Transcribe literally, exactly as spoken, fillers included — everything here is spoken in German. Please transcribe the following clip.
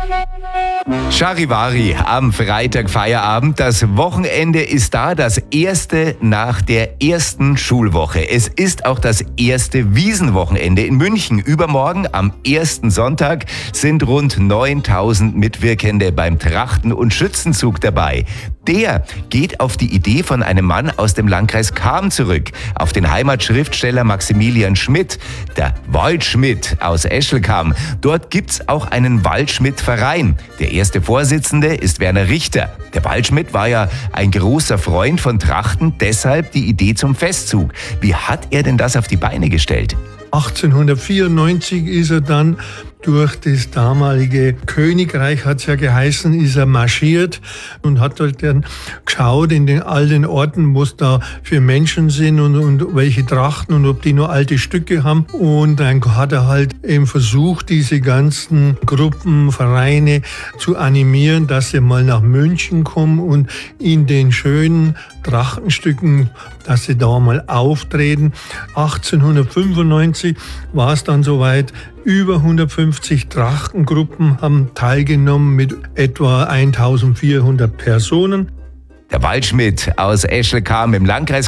Charivari am Freitag Feierabend. Das Wochenende ist da, das erste nach der ersten Schulwoche. Es ist auch das erste Wiesenwochenende in München. Übermorgen, am ersten Sonntag, sind rund neuntausend Mitwirkende beim Trachten- und Schützenzug dabei. Der geht auf die Idee von einem Mann aus dem Landkreis Cham zurück, auf den Heimatschriftsteller Maximilian Schmidt, der Waldschmidt aus Eschelcham. Dort gibt's auch einen Waldschmidt-Verein. Der erste Vorsitzende ist Werner Richter. Der Waldschmidt war ja ein großer Freund von Trachten, deshalb die Idee zum Festzug. Wie hat er denn das auf die Beine gestellt? achtzehnhundertvierundneunzig ist er dann durch das damalige Königreich, hat es ja geheißen, ist er marschiert und hat halt dann geschaut in den, all den Orten, was da für Menschen sind und, und welche Trachten und ob die nur alte Stücke haben. Und dann hat er halt eben versucht, diese ganzen Gruppen, Vereine zu animieren, dass sie mal nach München kommen und in den schönen Trachtenstücken, dass sie da mal auftreten. achtzehnhundertfünfundneunzig war es dann soweit. Über hundertfünfzig Trachtengruppen haben teilgenommen mit etwa eintausendvierhundert Personen. Der Waldschmidt aus Eschelcham im Landkreis